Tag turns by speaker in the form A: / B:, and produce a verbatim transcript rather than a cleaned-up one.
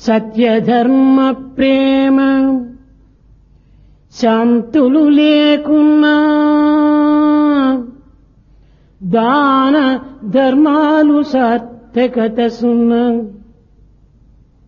A: సత్యధర్మ ప్రేమ శాంతులు లేకున్నా దాన ధర్మాలు సార్థకత సున్నా.